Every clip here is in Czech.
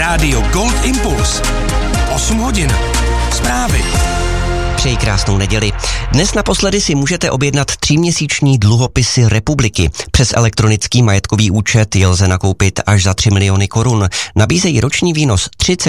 Rádio Gold Impuls. 8 hodin. Zprávy. Přeji krásnou neděli. Dnes naposledy si můžete objednat 3měsíční dluhopisy republiky. Přes elektronický majetkový účet je lze nakoupit až za 3 miliony korun. Nabízejí roční výnos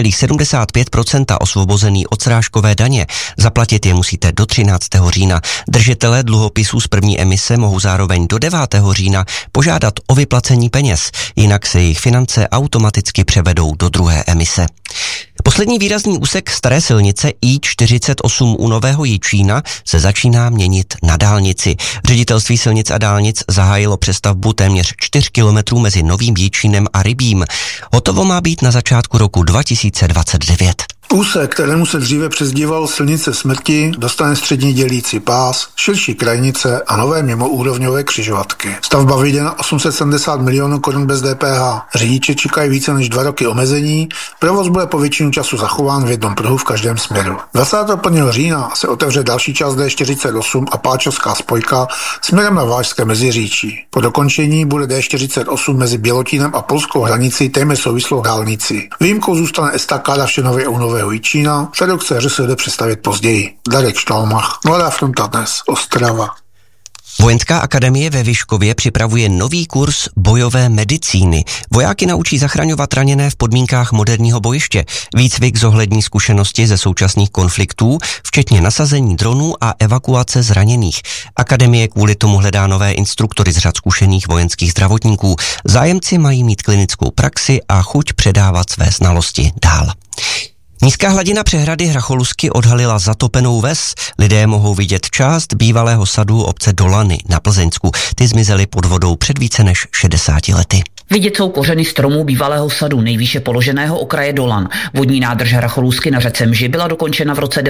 3,75% osvobozený od srážkové daně. Zaplatit je musíte do 13. října. Držitelé dluhopisů z první emise mohou zároveň do 9. října požádat o vyplacení peněz. Jinak se jejich finance automaticky převedou do druhé emise. Poslední výrazný úsek staré silnice I-48 u Nového Jičína se začíná měnit na dálnici. Ředitelství silnic a dálnic zahájilo přestavbu téměř 4 kilometrů mezi Novým Jičínem a Rybím. Hotovo má být na začátku roku 2029. Úsek, kterému se dříve přezdíval silnice smrti, dostane střední dělící pás, širší krajnice a nové mimoúrovňové křižovatky. Stavba vyjde na 870 milionů korun bez DPH. Řidiči čekají více než 2 roky omezení, provoz bude po většinu času zachován v jednom pruhu v každém směru. 21. října se otevře další část D48 a páčovská spojka směrem na Vážské Meziříčí. Po dokončení bude D48 mezi Bělotínem a polskou hranicí téměř souvislou dálnici. Výjimkou zůstane estakáda v Šenově u Nového Jičína, předok se jde představit později. Darek Štalmach, Mladá fronta dnes, Ostrava. Vojenská akademie ve Vyškově připravuje nový kurz bojové medicíny. Vojáky naučí zachraňovat raněné v podmínkách moderního bojiště. Výcvik zohlední zkušenosti ze současných konfliktů, včetně nasazení dronů a evakuace zraněných. Akademie kvůli tomu hledá nové instruktory z řad zkušených vojenských zdravotníků. Zájemci mají mít klinickou praxi a chuť předávat své znalosti dál. Nízká hladina přehrady Hracholusky odhalila zatopenou ves. Lidé mohou vidět část bývalého sadu obce Dolany na Plzeňsku. Ty zmizely pod vodou před více než 60 lety. Vidět jsou kořeny stromů bývalého sadu nejvýše položeného okraje Dolan. Vodní nádrž Hracholusky na řece Mži byla dokončena v roce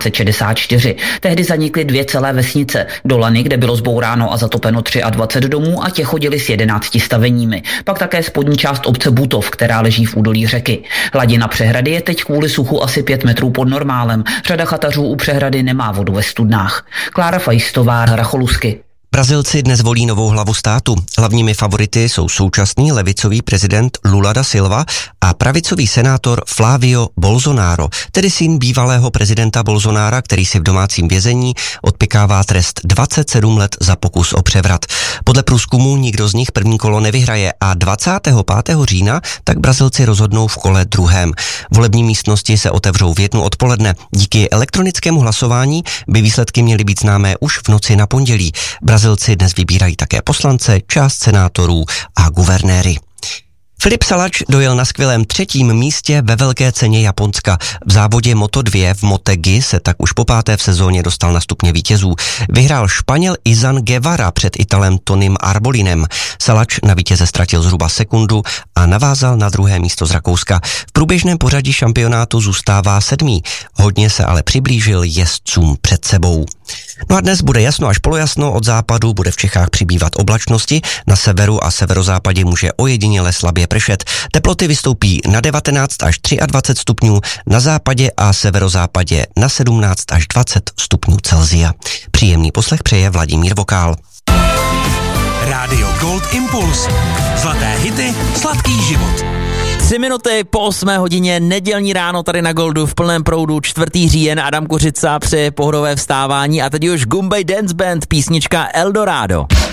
1964. Tehdy zanikly 2 celé vesnice. Dolany, kde bylo zbouráno a zatopeno 23 domů a těch chodili s 11 staveními. Pak také spodní část obce Butov, která leží v údolí řeky. Hladina přehrady je teď kvůli suchu asi 5 metrů pod normálem. Řada chatařů u přehrady nemá vodu ve studnách. Klára Fajstová, Hracholusky. Brazilci dnes volí novou hlavu státu. Hlavními favority jsou současný levicový prezident Lula da Silva a pravicový senátor Flávio Bolsonaro, tedy syn bývalého prezidenta Bolsonara, který si v domácím vězení odpykává trest 27 let za pokus o převrat. Podle průzkumu nikdo z nich první kolo nevyhraje a 25. října tak Brazilci rozhodnou v kole druhém. Volební místnosti se otevřou v 1 odpoledne. Díky elektronickému hlasování by výsledky měly být známé už v noci na pondělí. Brazilci dnes vybírají také poslance, část senátorů a guvernéry. Filip Salač dojel na skvělém 3. místě ve velké ceně Japonska. V závodě Moto2 v Motegi se tak už po 5. v sezóně dostal na stupně vítězů. Vyhrál Španěl Izan Guevara před Italem Tonym Arbolinem. Salač na vítěze ztratil zhruba sekundu a navázal na 2. místo z Rakouska. V průběžném pořadí šampionátu zůstává 7. Hodně se ale přiblížil jezdcům před sebou. No a dnes bude jasno až polojasno, od západu bude v Čechách přibývat oblačnosti, na severu a severozápadě může ojediněle slabě pršet. Teploty vystoupí na 19 až 23 stupňů, na západě a severozápadě na 17 až 20 stupňů Celsia. Příjemný poslech přeje Vladimír Vokál. Rádio Gold Impuls. Zlaté hity, sladký život. 3 minuty po 8 hodině, nedělní ráno tady na Goldu v plném proudu, 4. říjen, Adam Kořica při pohodové vstávání a teď už Gumbay Dance Band, písnička Eldorado.